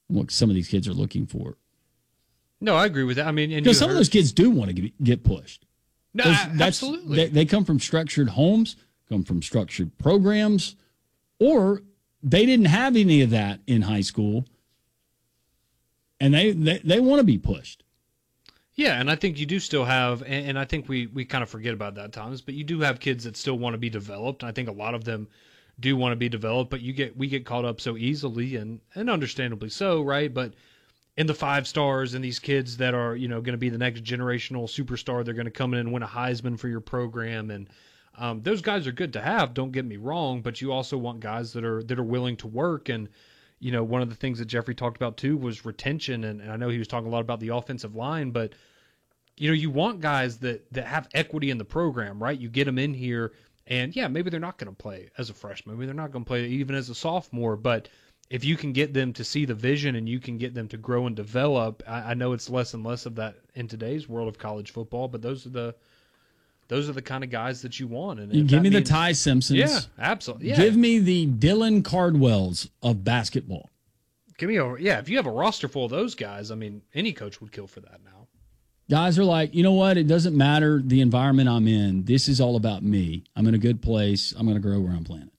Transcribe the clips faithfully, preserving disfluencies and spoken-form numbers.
what some of these kids are looking for. No, I agree with that. I mean, because some heard... of those kids do want to get, get pushed. No, those, absolutely. They, they come from structured homes, come from structured programs, or they didn't have any of that in high school, and they, they, they want to be pushed. Yeah, and I think you do still have, and, and I think we, we kind of forget about that at times, but you do have kids that still want to be developed. I think a lot of them do want to be developed, but you get we get caught up so easily, and, and understandably so, right? But in the five stars and these kids that are, you know, going to be the next generational superstar, they're going to come in and win a Heisman for your program, and um, those guys are good to have. Don't get me wrong, but you also want guys that are that are willing to work. And you know, one of the things that Jeffrey talked about too was retention, and, and I know he was talking a lot about the offensive line, but you know, you want guys that that have equity in the program, right? You get them in here, and yeah, maybe they're not going to play as a freshman, maybe they're not going to play even as a sophomore, but if you can get them to see the vision and you can get them to grow and develop, I, I know it's less and less of that in today's world of college football, but those are the those are the kind of guys that you want. And you give me means, the Ty Simpsons. Yeah, absolutely. Yeah. Give me the Dylan Cardwells of basketball. Give me a yeah. If you have a roster full of those guys, I mean, any coach would kill for that now. Guys are like, you know what? It doesn't matter the environment I'm in. This is all about me. I'm in a good place. I'm going to grow where I'm playing.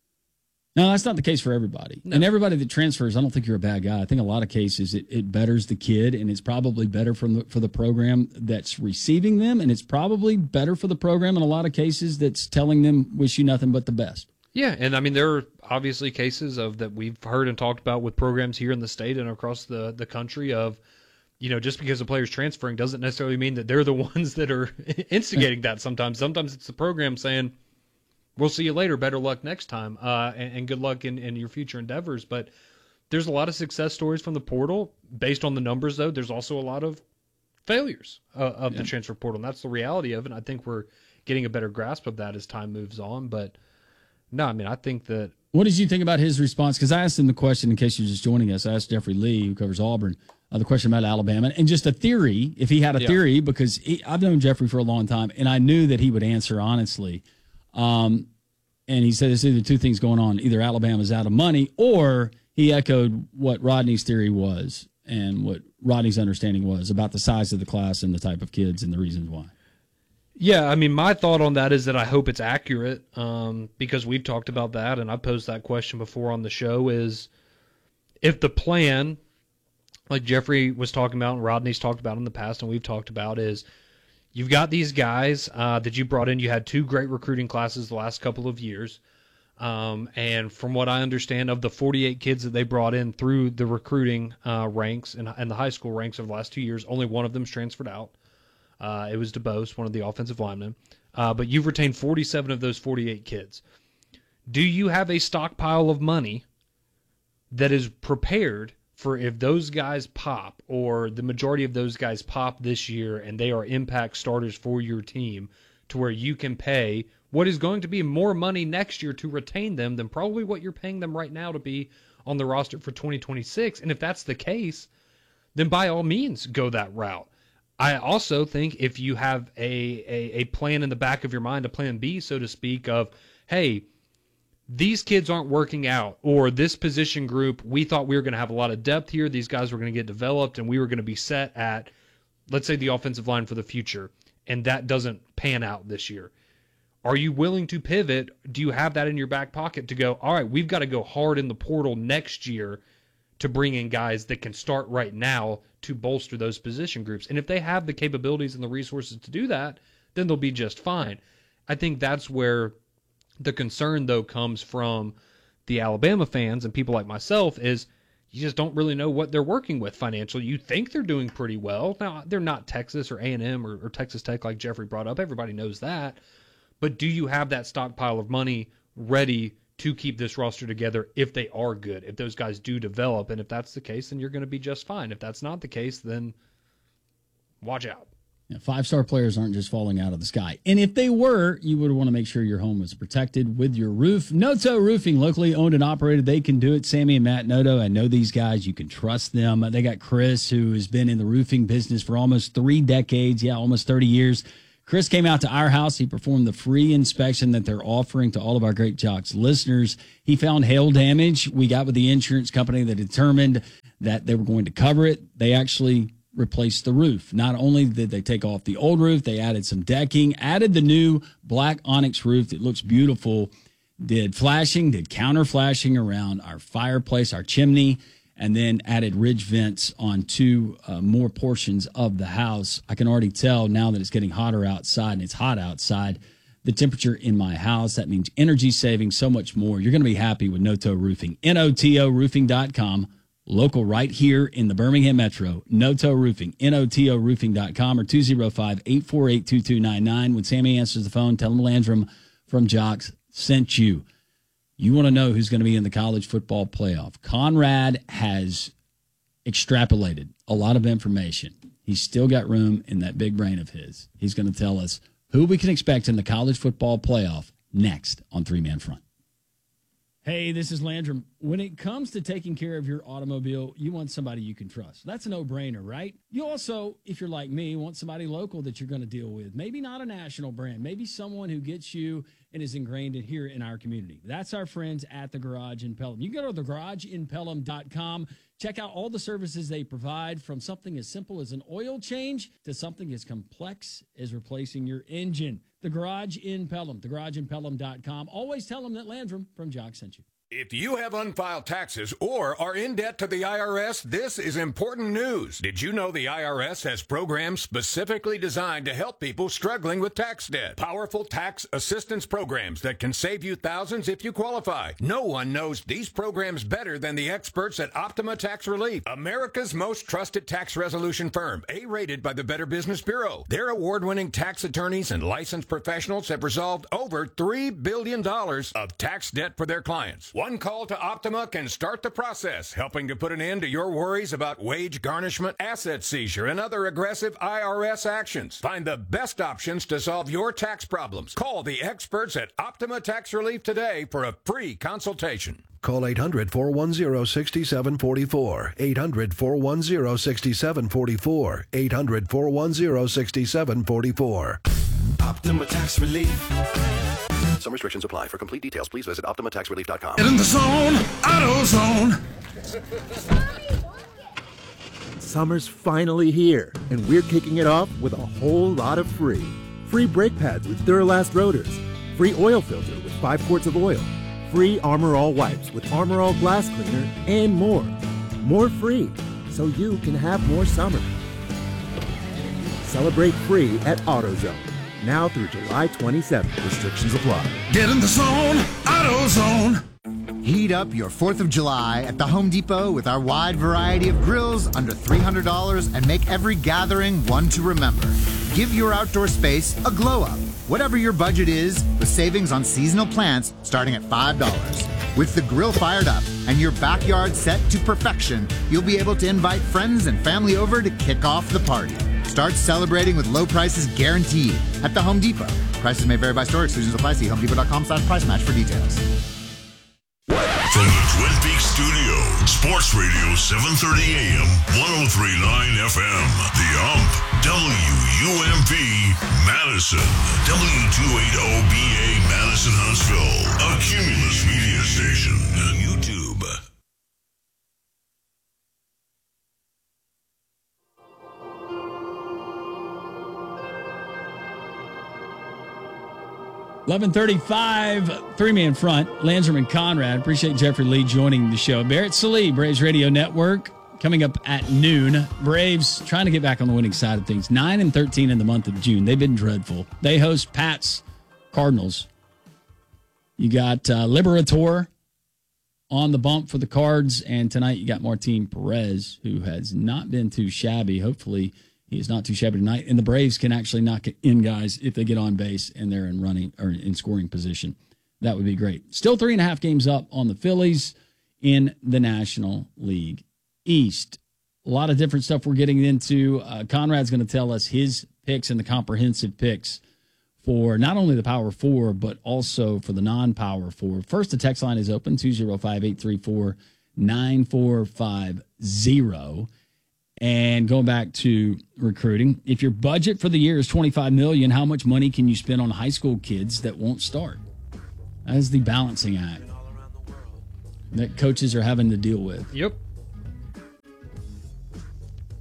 No, that's not the case for everybody. No. And everybody that transfers, I don't think you're a bad guy. I think a lot of cases it, it betters the kid, and it's probably better from the, for the program that's receiving them, and it's probably better for the program in a lot of cases that's telling them, wish you nothing but the best. Yeah, and I mean, there are obviously cases of that we've heard and talked about with programs here in the state and across the, the country of, you know, just because a player's transferring doesn't necessarily mean that they're the ones that are instigating that sometimes. Sometimes it's the program saying, we'll see you later. Better luck next time, uh, and, and good luck in, in your future endeavors. But there's a lot of success stories from the portal. Based on the numbers, though, there's also a lot of failures uh, of yeah. the transfer portal, and that's the reality of it. And I think we're getting a better grasp of that as time moves on. But, no, I mean, I think that... What did you think about his response? Because I asked him the question, in case you're just joining us, I asked Jeffrey Lee, who covers Auburn, uh, the question about Alabama, and just a theory, if he had a yeah. theory, because he, I've known Jeffrey for a long time, and I knew that he would answer honestly. Um, and he said there's either two things going on. Either Alabama's out of money, or he echoed what Rodney's theory was and what Rodney's understanding was about the size of the class and the type of kids and the reasons why. Yeah, I mean, my thought on that is that I hope it's accurate um, because we've talked about that, and I posed that question before on the show, is if the plan, like Jeffrey was talking about and Rodney's talked about in the past and we've talked about, is you've got these guys uh, that you brought in. You had two great recruiting classes the last couple of years. Um, and from what I understand, of the forty-eight kids that they brought in through the recruiting uh, ranks and, and the high school ranks over the last two years, only one of them's transferred out. Uh, it was DeBose, one of the offensive linemen. Uh, but you've retained forty-seven of those forty-eight kids. Do you have a stockpile of money that is prepared for if those guys pop, or the majority of those guys pop this year and they are impact starters for your team, to where you can pay what is going to be more money next year to retain them than probably what you're paying them right now to be on the roster for twenty twenty-six? And if that's the case, then by all means go that route. I also think if you have a, a, a plan in the back of your mind, a plan B, so to speak, of, hey, these kids aren't working out, or this position group, we thought we were going to have a lot of depth here, these guys were going to get developed, and we were going to be set at, let's say, the offensive line for the future, and that doesn't pan out this year. Are you willing to pivot? Do you have that in your back pocket to go, all right, we've got to go hard in the portal next year to bring in guys that can start right now to bolster those position groups? And if they have the capabilities and the resources to do that, then they'll be just fine. I think that's where the concern, though, comes from the Alabama fans and people like myself, is you just don't really know what they're working with financially. You think they're doing pretty well. Now, they're not Texas or A and M or, or Texas Tech like Jeffrey brought up. Everybody knows that. But do you have that stockpile of money ready to keep this roster together if they are good, if those guys do develop? And if that's the case, then you're going to be just fine. If that's not the case, then watch out. Yeah, five-star players aren't just falling out of the sky. And if they were, you would want to make sure your home was protected with your roof. Noto Roofing, locally owned and operated. They can do it. Sammy and Matt Noto, I know these guys. You can trust them. They got Chris, who has been in the roofing business for almost three decades. Yeah, almost thirty years. Chris came out to our house. He performed the free inspection that they're offering to all of our Great Jocks listeners. He found hail damage. We got with the insurance company that determined that they were going to cover it. They actually replaced the roof. Not only did they take off the old roof, they added some decking, added the new black onyx roof that looks beautiful, did flashing, did counter flashing around our fireplace, our chimney, and then added ridge vents on two uh, more portions of the house. I can already tell now that it's getting hotter outside, and it's hot outside, the temperature in my house. That means energy saving, so much more. You're going to be happy with Noto Roofing. N O T O roofing dot com, local right here in the Birmingham Metro. Noto Roofing, N O T O roofing dot com, or two oh five, eight four eight, two two nine nine. When Sammy answers the phone, tell him Landrum from Jocks sent you. You want to know who's going to be in the college football playoff. Conrad has extrapolated a lot of information. He's still got room in that big brain of his. He's going to tell us who we can expect in the college football playoff next on Three Man Front. Hey, this is Landrum. When it comes to taking care of your automobile, you want somebody you can trust. That's a no-brainer, right? You also, if you're like me, want somebody local that you're going to deal with. Maybe not a national brand. Maybe someone who gets you and is ingrained in here in our community. That's our friends at The Garage in Pelham. You can go to the garage in pelham dot com. Check out all the services they provide, from something as simple as an oil change to something as complex as replacing your engine. The Garage in Pelham, the garage in pelham dot com. Always tell them that Landrum from Jock sent you. If you have unfiled taxes or are in debt to the I R S, this is important news. Did you know the I R S has programs specifically designed to help people struggling with tax debt? Powerful tax assistance programs that can save you thousands if you qualify. No one knows these programs better than the experts at Optima Tax Relief, America's most trusted tax resolution firm, A-rated by the Better Business Bureau. Their award-winning tax attorneys and licensed professionals have resolved over three billion dollars of tax debt for their clients. One call to Optima can start the process, helping to put an end to your worries about wage garnishment, asset seizure, and other aggressive I R S actions. Find the best options to solve your tax problems. Call the experts at Optima Tax Relief today for a free consultation. Call eight hundred, four one zero, six seven four four. eight hundred, four one zero, six seven four four. eight hundred, four one zero, six seven four four. Optima Tax Relief. Some restrictions apply. For complete details, please visit optima tax relief dot com. Get in the zone, AutoZone. Summer's finally here, and we're kicking it off with a whole lot of free. Free brake pads with Duralast rotors. Free oil filter with five quarts of oil. Free Armor All wipes with Armor All glass cleaner, and more. More free, so you can have more summer. Celebrate free at AutoZone. Now through July twenty-seventh. Restrictions apply. Get in the zone, AutoZone. Heat up your fourth of July at the Home Depot with our wide variety of grills under three hundred dollars and make every gathering one to remember. Give your outdoor space a glow up. Whatever your budget is, with savings on seasonal plants starting at five dollars. With the grill fired up and your backyard set to perfection, you'll be able to invite friends and family over to kick off the party. Start celebrating with low prices guaranteed at the Home Depot. Prices may vary by store. Exclusions apply. See home depot dot com slash price match for details. From the Twin Peaks studio, Sports Radio seven thirty A M, one oh three point nine F M. The Ump, W U M P, Madison, W two eighty B A Madison Huntsville, a Cumulus media station on YouTube. eleven thirty-five, three-man front, Landrum and Conrad. Appreciate Jeffrey Lee joining the show. Barrett Sallee, Braves Radio Network, coming up at noon. Braves trying to get back on the winning side of things. nine and thirteen in the month of June. They've been dreadful. They host Pat's Cardinals. You got uh, Liberator on the bump for the Cards, and tonight you got Martin Perez, who has not been too shabby. Hopefully he is not too shabby tonight, and the Braves can actually knock it in guys if they get on base and they're in running or in scoring position. That would be great. Still three and a half games up on the Phillies in the National League East. A lot of different stuff we're getting into. Uh, Conrad's going to tell us his picks and the comprehensive picks for not only the Power Four, but also for the non-Power Four. First, the text line is open, two oh five, eight three four, nine four five zero. And going back to recruiting, if your budget for the year is twenty-five million dollars, how much money can you spend on high school kids that won't start? That is the balancing act that coaches are having to deal with. Yep.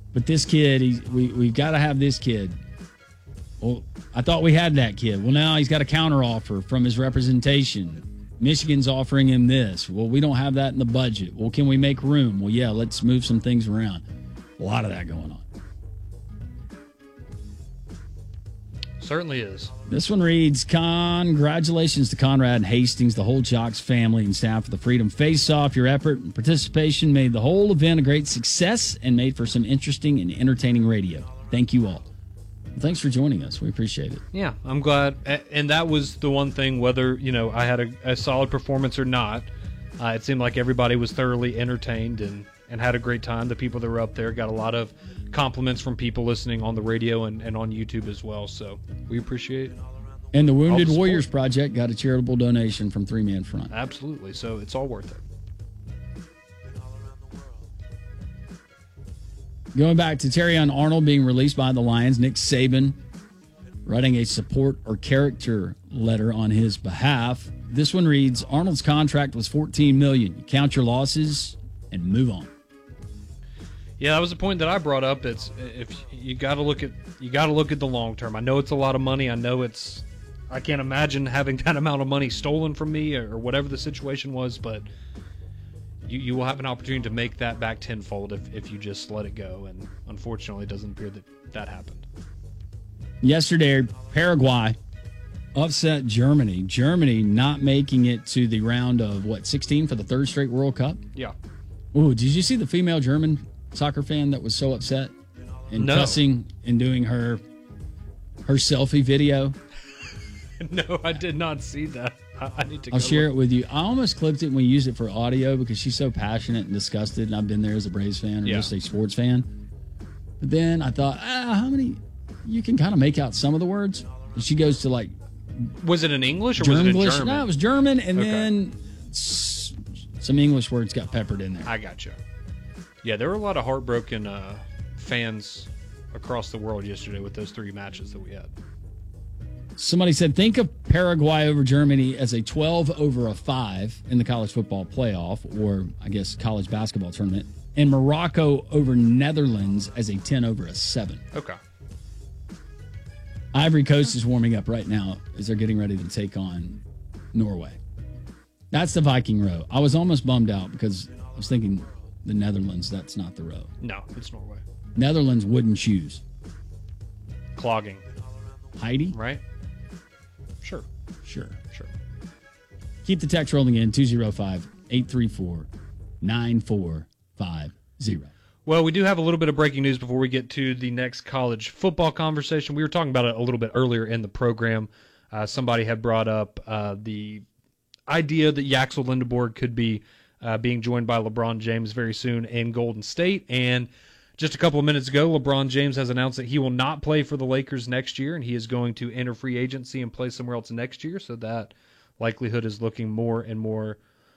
but this kid, he's, we, we've got to have this kid. Well, I thought we had that kid. Well, now he's got a counteroffer from his representation. Michigan's offering him this. Well, we don't have that in the budget. Well, can we make room? Well, yeah, let's move some things around. A lot of that going on. Certainly is. This one reads, congratulations to Conrad and Hastings, the whole Jocks family and staff of the Freedom Face-Off. Your effort and participation made the whole event a great success and made for some interesting and entertaining radio. Thank you all. Well, thanks for joining us. We appreciate it. Yeah, I'm glad. And that was the one thing, whether, you know, I had a, a solid performance or not, uh, it seemed like everybody was thoroughly entertained and, and had a great time. The people that were up there got a lot of compliments from people listening on the radio and, and on YouTube as well. So we appreciate it. And the Wounded the Warriors Project got a charitable donation from Three Man Front. Absolutely. So it's all worth it. Going back to Terrion Arnold being released by the Lions, Nick Saban writing a support or character letter on his behalf. This one reads, Arnold's contract was fourteen million dollars. You count your losses and move on. Yeah, that was the point that I brought up. It's if you got to look at you got to look at the long term. I know it's a lot of money. I know it's I can't imagine having that amount of money stolen from me or, or whatever the situation was, but you, you will have an opportunity to make that back tenfold if, if you just let it go. And unfortunately, it doesn't appear that that happened. Yesterday, Paraguay upset Germany. Germany not making it to the round of, what, sixteen for the third straight World Cup? Yeah. Ooh, did you see the female German soccer fan that was so upset and no. cussing and doing her her selfie video? No, I did not see that. I, I need to. I'll go share look. it with you. I almost clipped it and we used it for audio because she's so passionate and disgusted, and I've been there as a Braves fan or Yeah. just a sports fan. But then I thought, ah, how many? You can kind of make out some of the words. And she goes to like. Was it in English or was it in Germanglish? German? No, it was German, and Okay. then s- some English words got peppered in there. I gotcha. Yeah, there were a lot of heartbroken uh, fans across the world yesterday with those three matches that we had. Somebody said, think of Paraguay over Germany as a twelve over a five in the college football playoff, or I guess college basketball tournament, and Morocco over Netherlands as a ten over a seven. Okay. Ivory Coast is warming up right now as they're getting ready to take on Norway. That's the Viking row. I was almost bummed out because I was thinking the Netherlands, that's not the row. No, it's Norway. Netherlands wooden shoes. Clogging. Heidi? Right? Sure. Sure. Sure. Keep the text rolling in, two oh five, eight three four, nine four five zero. Well, we do have a little bit of breaking news before we get to the next college football conversation. We were talking about it a little bit earlier in the program. Uh, somebody had brought up uh, the idea that Yaxel Lindeborg could be uh, being joined by LeBron James very soon in Golden State. And just a couple of minutes ago, LeBron James has announced that he will not play for the Lakers next year, and he is going to enter free agency and play somewhere else next year. So that likelihood is looking more and more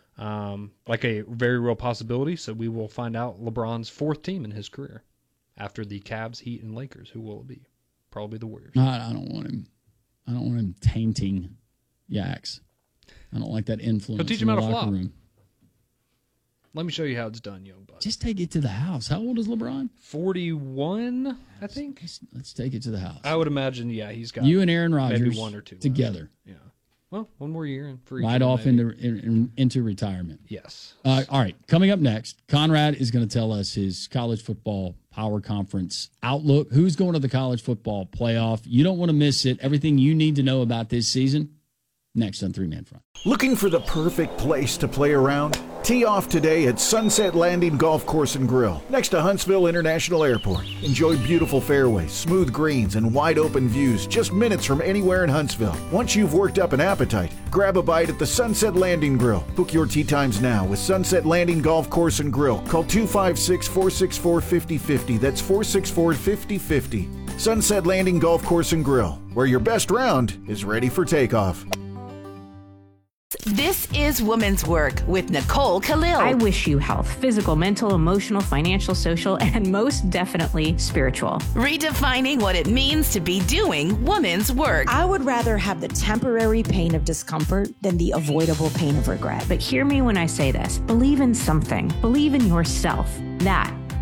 um, like a very real possibility. So we will find out LeBron's fourth team in his career after the Cavs, Heat, and Lakers. Who will it be? Probably the Warriors. No, I don't want him. I don't want him tainting Yax. I don't like that influence. He'll teach in him the how to locker flop. room. Let me show you how it's done, young bud. Just take it to the house. How old is LeBron? forty-one, I think. Let's, let's take it to the house. I would imagine, yeah, he's got You and Aaron Rodgers maybe one or two together. left. Yeah. Well, one more year and for each Right one, off maybe. into in, into retirement. Yes. Uh, all right. Coming up next, Conrad is going to tell us his college football power conference outlook. Who's going to the college football playoff? You don't want to miss it. Everything you need to know about this season, next on Three Man Front. Looking for the perfect place to play around? Tee off today at Sunset Landing Golf Course and Grill, next to Huntsville International Airport. Enjoy beautiful fairways, smooth greens, and wide open views just minutes from anywhere in Huntsville. Once you've worked up an appetite, grab a bite at the Sunset Landing Grill. Book your tee times now with Sunset Landing Golf Course and Grill. Call two five six, four six four, five oh five oh. That's four six four, five oh five oh. Sunset Landing Golf Course and Grill, where your best round is ready for takeoff. This is Women's Work with Nicole Khalil. I wish you health, physical, mental, emotional, financial, social, and most definitely spiritual. Redefining what it means to be doing women's work. I would rather have the temporary pain of discomfort than the avoidable pain of regret. But hear me when I say this. Believe in something. Believe in yourself. That